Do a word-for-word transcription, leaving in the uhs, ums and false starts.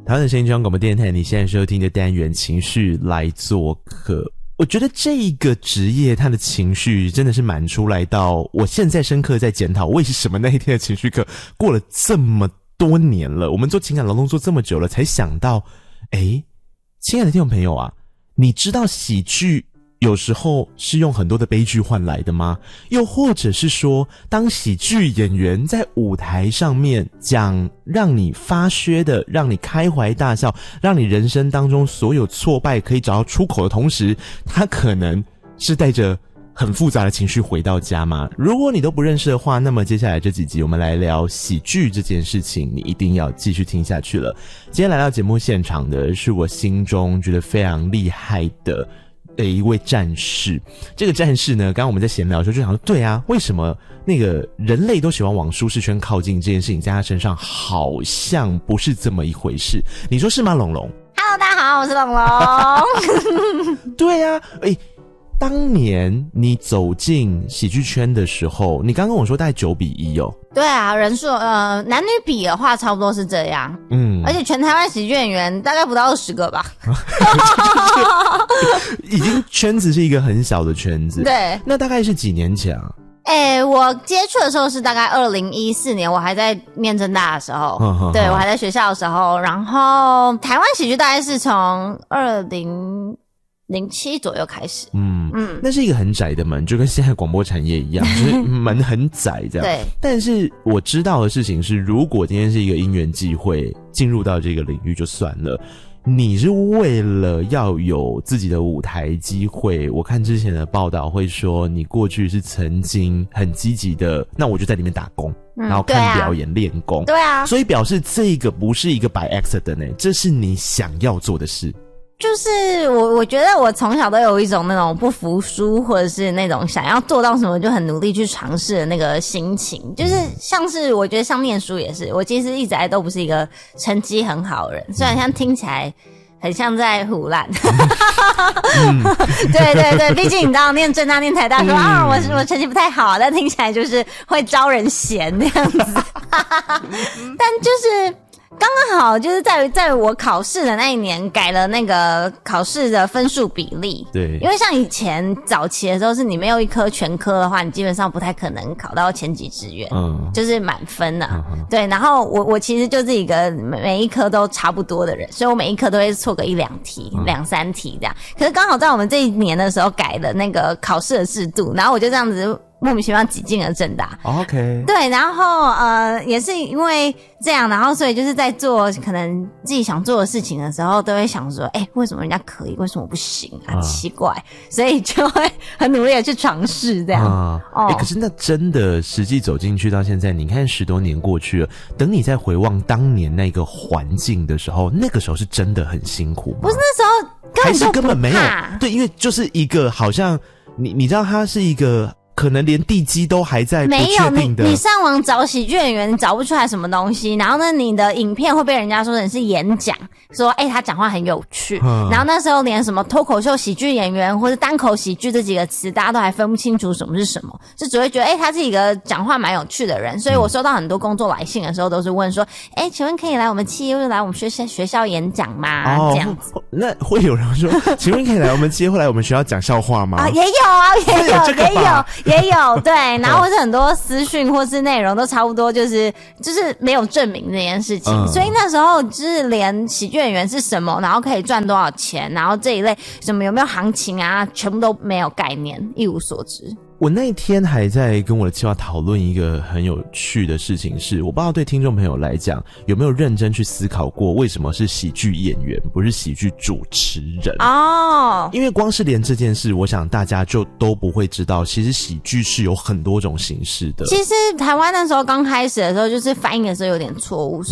台湾的声音中央广播电台，你现在收听的单元情绪来做客。我觉得这个职业他的情绪真的是满出来到我现在深刻在检讨为什么那一天的情绪课过了这么多年了，我们做情感劳动做这么久了才想到，诶，亲爱的听众朋友啊，你知道喜剧有时候是用很多的悲剧换来的吗？又或者是说，当喜剧演员在舞台上面讲让你发噱的，让你开怀大笑，让你人生当中所有挫败可以找到出口的同时，他可能是带着很复杂的情绪回到家吗？如果你都不认识的话，那么接下来这几集我们来聊喜剧这件事情，你一定要继续听下去了。今天来到节目现场的是我心中觉得非常厉害的的一位战士。这个战士呢，刚刚我们在闲聊的时候就想说，对啊，为什么那个人类都喜欢往舒适圈靠近这件事情在他身上好像不是这么一回事，你说是吗？龙龙 Hello 大家好，我是龙龙对啊，诶，当年你走进喜剧圈的时候，你刚跟我说大概九比一哦。 对啊，人数呃男女比的话差不多是这样。嗯，而且全台湾喜剧演员大概不到二十个吧。 已经圈子是一个很小的圈子。 对， 那大概是几年前啊？ 诶、欸，我接触的时候是大概二零一四年，我还在念政大的时候，呵呵呵对我还在学校的时候，然后台湾喜剧大概是从二零零七左右开始。 嗯嗯，那是一个很窄的门，就跟现在广播产业一样，就是门很窄这样。对。但是我知道的事情是，如果今天是一个因缘际会进入到这个领域就算了，你是为了要有自己的舞台机会，我看之前的报道会说你过去是曾经很积极的，那我就在里面打工，嗯、然后看表演练功。 对啊， 所以表示这个不是一个 by accident 欸，这是你想要做的事。 就是我我觉得我从小都有一种那种不服输，或者是那种想要做到什么就很努力去尝试的那个心情。就是像是我觉得像念书也是，我其实一直来都不是一个成绩很好的人，虽然像听起来很像在唬烂。嗯、对对对，毕竟你知道念政大念台大说、嗯、啊我我成绩不太好，但听起来就是会招人嫌那样子。但就是刚刚好就是在在我考试的那一年改了那个考试的分数比例。对，因为像以前早期的时候是你没有一科全科的话，你基本上不太可能考到前几志愿，嗯，就是满分啊。嗯、对，然后我我其实就是一个每一科都差不多的人，所以我每一科都会错个一两题、嗯、两三题这样。可是刚好在我们这一年的时候改了那个考试的制度，然后我就这样子莫名其妙挤进了政大。OK。对，然后呃也是因为这样，然后所以就是在做可能自己想做的事情的时候，都会想说，哎、欸，为什么人家可以，为什么我不行啊？啊奇怪，所以就会很努力的去尝试这样。啊，哦、 欸，可是那真的实际走进去到现在，你看十多年过去了，等你再回望当年那个环境的时候，那个时候是真的很辛苦吗？ 不是那时候根本还是根本没有？对，因为就是一个好像你你知道它是一个。可能连地基都还在不确定的。 没有，你你上网找喜剧演员，你找不出来什么东西。然后呢，你的影片会被人家说成是演讲，说哎、欸、他讲话很有趣、嗯。然后那时候连什么脱口秀喜剧演员或者单口喜剧这几个词，大家都还分不清楚什么是什么，就只会觉得哎、欸、他是一个讲话蛮有趣的人。所以我收到很多工作来信的时候，都是问说，哎、欸，请问可以来我们企业或者来我们学校学校演讲吗？哦、这样子。 那会有人说，请问可以来我们企业或来我们学校讲笑话吗？ 啊，也有啊，也有，有也有。也有，对，然后或是很多私讯或是内容都差不多，就是就是没有证明这件事情、嗯，所以那时候就是连喜剧演员是什么，然后可以赚多少钱，然后这一类什么有没有行情啊，全部都没有概念，一无所知。 我那天还在跟我的企划讨论一个很有趣的事情是，我不知道对听众朋友来讲有没有认真去思考过，为什么是喜剧演员不是喜剧主持人哦？因为光是连这件事，我想大家就都不会知道，其实喜剧是有很多种形式的。 其实台湾那时候刚开始的时候，就是翻译的时候有点错误。